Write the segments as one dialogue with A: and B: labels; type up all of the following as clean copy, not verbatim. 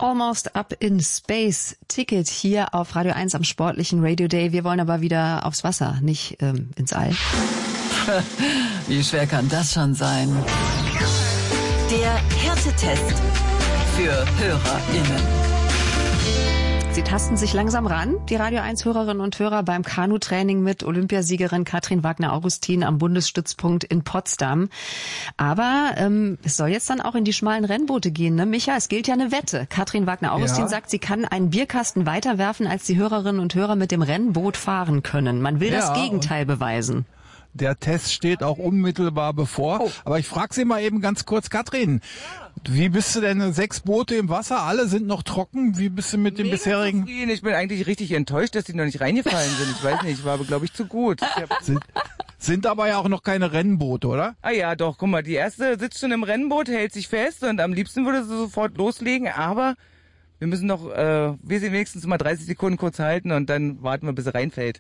A: Almost Up in Space, Ticket hier auf Radio 1 am sportlichen Radio Day. Wir wollen aber wieder aufs Wasser, nicht ins All.
B: Wie schwer kann das schon sein?
C: Der Härtetest für HörerInnen.
A: Sie tasten sich langsam ran, die Radio 1 Hörerinnen und Hörer, beim Kanutraining mit Olympiasiegerin Katrin Wagner-Augustin am Bundesstützpunkt in Potsdam. Aber es soll jetzt dann auch in die schmalen Rennboote gehen, ne? Micha, es gilt ja eine Wette. Katrin Wagner-Augustin sagt, sie kann einen Bierkasten weiterwerfen, als die Hörerinnen und Hörer mit dem Rennboot fahren können. Man will das Gegenteil beweisen.
D: Der Test steht auch unmittelbar bevor. Oh. Aber ich frage Sie mal eben ganz kurz, Katrin, wie bist du denn? 6 Boote im Wasser, alle sind noch trocken. Wie bist du mit dem bisherigen?
E: Ich bin eigentlich richtig enttäuscht, dass die noch nicht reingefallen sind. Ich weiß nicht, ich war aber, glaube ich, zu gut.
D: Sind aber ja auch noch keine Rennboote, oder?
E: Ah ja, doch, guck mal, die erste sitzt schon im Rennboot, hält sich fest und am liebsten würde sie sofort loslegen, aber wir müssen noch, wir sind wenigstens mal 30 Sekunden kurz halten und dann warten wir, bis sie reinfällt.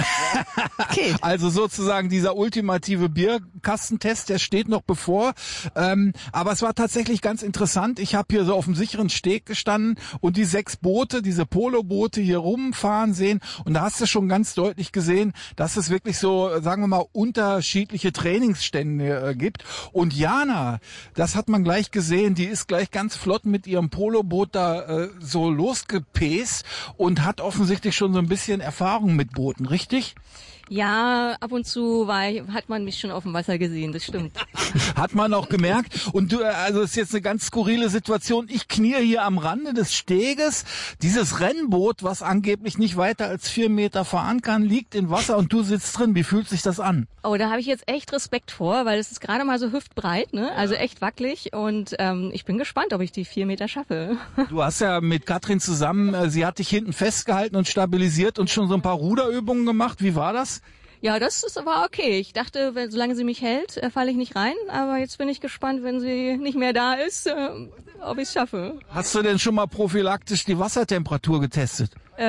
D: Okay. Also sozusagen dieser ultimative Bierkastentest, der steht noch bevor. Aber es war tatsächlich ganz interessant. Ich habe hier so auf dem sicheren Steg gestanden und die 6 Boote, diese Poloboote hier rumfahren sehen. Und da hast du schon ganz deutlich gesehen, dass es wirklich so, sagen wir mal, unterschiedliche Trainingsstände gibt. Und Jana, das hat man gleich gesehen, die ist gleich ganz flott mit ihrem Poloboot da so losgepäst und hat offensichtlich schon so ein bisschen Erfahrung mit Booten. Richtig?
F: Ja, ab und zu hat man mich schon auf dem Wasser gesehen, das stimmt.
D: Hat man auch gemerkt. Und du, also es ist jetzt eine ganz skurrile Situation. Ich knie hier am Rande des Steges. Dieses Rennboot, was angeblich nicht weiter als 4 Meter fahren kann, liegt im Wasser und du sitzt drin. Wie fühlt sich das an?
F: Oh, da habe ich jetzt echt Respekt vor, weil es ist gerade mal so hüftbreit, ne? Also echt wackelig und ich bin gespannt, ob ich die 4 Meter schaffe.
D: Du hast ja mit Katrin zusammen, sie hat dich hinten festgehalten und stabilisiert und schon so ein paar Ruderübungen gemacht. Wie war das?
F: Ja, das war okay. Ich dachte, solange sie mich hält, falle ich nicht rein. Aber jetzt bin ich gespannt, wenn sie nicht mehr da ist, ob ich es schaffe.
D: Hast du denn schon mal prophylaktisch die Wassertemperatur getestet?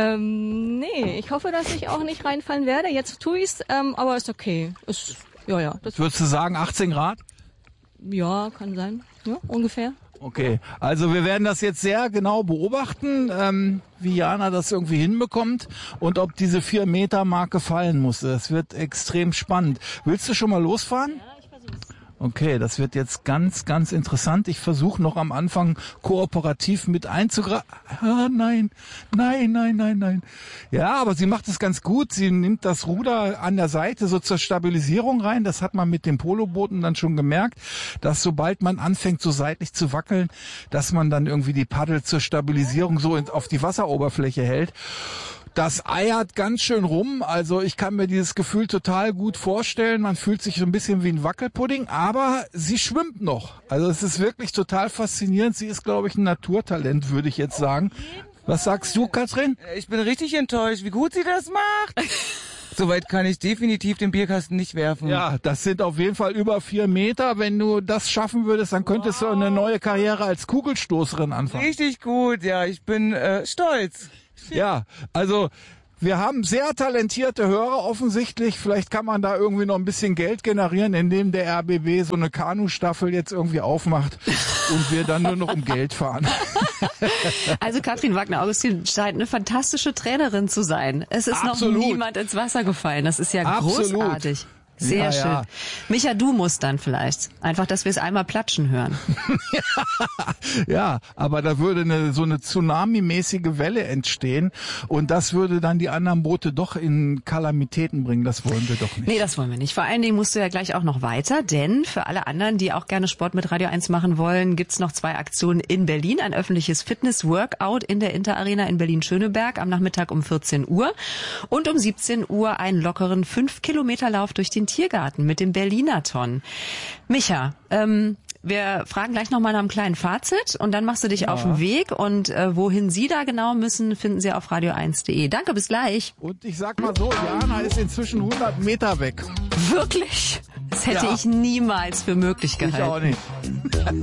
F: Nee, ich hoffe, dass ich auch nicht reinfallen werde. Jetzt tue ich's, aber ist okay. Ja.
D: Würdest du sagen 18 Grad?
F: Ja, kann sein. Ja, ungefähr.
D: Okay, also wir werden das jetzt sehr genau beobachten, wie Jana das irgendwie hinbekommt und ob diese 4 Meter Marke fallen muss. Das wird extrem spannend. Willst du schon mal losfahren?
F: Ja, ich versuch's.
D: Okay, das wird jetzt ganz, ganz interessant. Ich versuche noch am Anfang kooperativ mit einzugreifen. Ah, nein. Ja, aber sie macht es ganz gut. Sie nimmt das Ruder an der Seite so zur Stabilisierung rein. Das hat man mit den Polobooten dann schon gemerkt, dass sobald man anfängt so seitlich zu wackeln, dass man dann irgendwie die Paddel zur Stabilisierung so auf die Wasseroberfläche hält. Das eiert ganz schön rum, also ich kann mir dieses Gefühl total gut vorstellen. Man fühlt sich so ein bisschen wie ein Wackelpudding, aber sie schwimmt noch. Also es ist wirklich total faszinierend. Sie ist, glaube ich, ein Naturtalent, würde ich jetzt sagen. Was sagst du, Katrin?
E: Ich bin richtig enttäuscht, wie gut sie das macht. Soweit kann ich definitiv den Bierkasten nicht werfen.
D: Ja, das sind auf jeden Fall über 4 Meter. Wenn du das schaffen würdest, dann könntest du eine neue Karriere als Kugelstoßerin anfangen.
E: Richtig gut, ja, ich bin stolz.
D: Ja, also wir haben sehr talentierte Hörer offensichtlich. Vielleicht kann man da irgendwie noch ein bisschen Geld generieren, indem der RBB so eine Kanustaffel jetzt irgendwie aufmacht und wir dann nur noch um Geld fahren.
A: Also Katrin Wagner-Augustin scheint eine fantastische Trainerin zu sein. Es ist
D: Absolut.
A: noch niemand ins Wasser gefallen. Das ist ja großartig. Sehr schön.
D: Ja.
A: Micha, du musst dann vielleicht. Einfach, dass wir es einmal platschen hören.
D: Ja, aber da würde so eine Tsunami-mäßige Welle entstehen und das würde dann die anderen Boote doch in Kalamitäten bringen. Das wollen wir doch nicht.
A: Nee, das wollen wir nicht. Vor allen Dingen musst du ja gleich auch noch weiter, denn für alle anderen, die auch gerne Sport mit Radio 1 machen wollen, gibt's noch 2 Aktionen in Berlin. Ein öffentliches Fitness-Workout in der Interarena in Berlin-Schöneberg am Nachmittag um 14 Uhr und um 17 Uhr einen lockeren 5-Kilometer-Lauf durch den Tiergarten mit dem Berliner-Ton. Micha, wir fragen gleich nochmal nach einem kleinen Fazit und dann machst du dich auf den Weg und wohin Sie da genau müssen, finden Sie auf radio1.de. Danke, bis gleich.
D: Und ich sag mal so, Jana ist inzwischen 100 Meter weg.
A: Wirklich? Das hätte ich niemals für möglich gehalten.
D: Ich auch nicht.